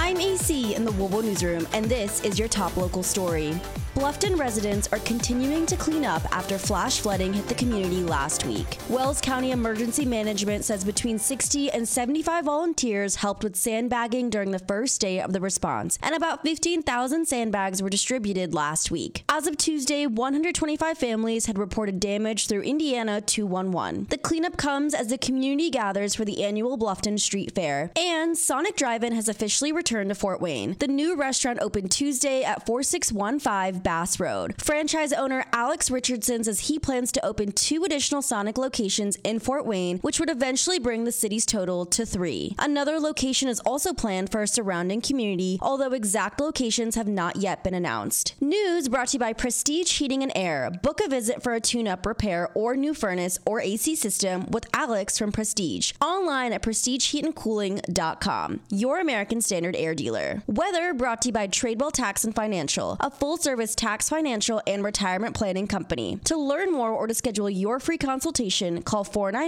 I'm AC in the WOWO Newsroom, and this is your top local story. Bluffton residents are continuing to clean up after flash flooding hit the community last week. Wells County Emergency Management says between 60 and 75 volunteers helped with sandbagging during the first day of the response, and about 15,000 sandbags were distributed last week. As of Tuesday, 125 families had reported damage through Indiana 211. The cleanup comes as the community gathers for the annual Bluffton Street Fair, and Sonic Drive-In has officially returned to Fort Wayne. The new restaurant opened Tuesday at 4615 Bass Road. Franchise owner Alex Richardson says he plans to open 2 additional Sonic locations in Fort Wayne, which would eventually bring the city's total to 3. Another location is also planned for a surrounding community, although exact locations have not yet been announced. News brought to you by Prestige Heating and Air. Book a visit for a tune-up, repair, or new furnace or AC system with Alex from Prestige. Online at prestigeheatandcooling.com. Your American Standard Air dealer. Weather brought to you by Tradewell Tax and Financial, a full-service tax, financial, and retirement planning company. To learn more or to schedule your free consultation, call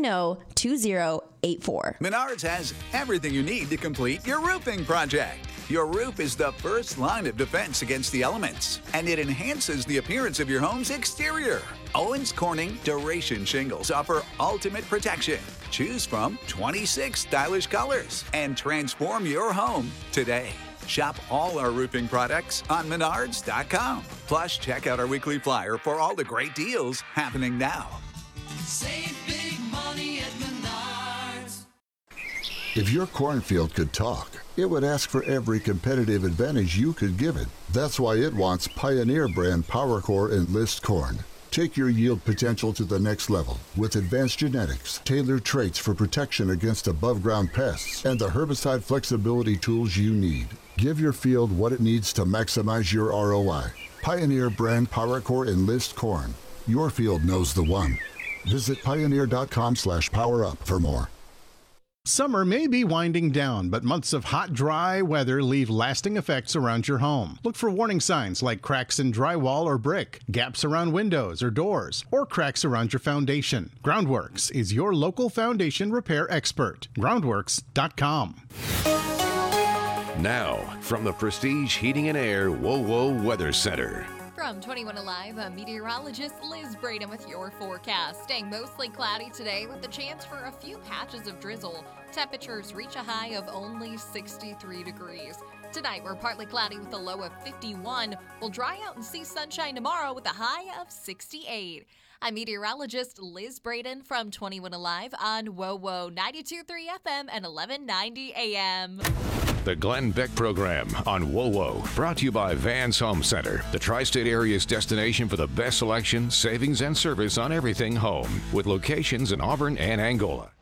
490-2084. Menards has everything you need to complete your roofing project. Your roof is the first line of defense against the elements, and it enhances the appearance of your home's exterior. Owens Corning Duration Shingles offer ultimate protection. Choose from 26 stylish colors and transform your home today. Shop all our roofing products on Menards.com. Plus, check out our weekly flyer for all the great deals happening now. Save big money at Menards. If your cornfield could talk, it would ask for every competitive advantage you could give it. That's why it wants Pioneer brand PowerCore Enlist corn. Take your yield potential to the next level with advanced genetics, tailored traits for protection against above-ground pests, and the herbicide flexibility tools you need. Give your field what it needs to maximize your ROI. Pioneer brand PowerCore Enlist corn. Your field knows the one. Visit pioneer.com/powerup for more. Summer may be winding down, but months of hot, dry weather leave lasting effects around your home. Look for warning signs like cracks in drywall or brick, gaps around windows or doors, or cracks around your foundation. Groundworks is your local foundation repair expert. Groundworks.com. Now, from the Prestige Heating and Air WOWO Weather Center. From 21 Alive, meteorologist Liz Braden with your forecast. Staying mostly cloudy today with the chance for a few patches of drizzle. Temperatures reach a high of only 63 degrees. Tonight, we're partly cloudy with a low of 51. We'll dry out and see sunshine tomorrow with a high of 68. I'm meteorologist Liz Braden from 21 Alive on WOWO 92.3 FM and 1190 AM. The Glenn Beck Program on WOWO, brought to you by Vans Home Center, the tri-state area's destination for the best selection, savings, and service on everything home, with locations in Auburn and Angola.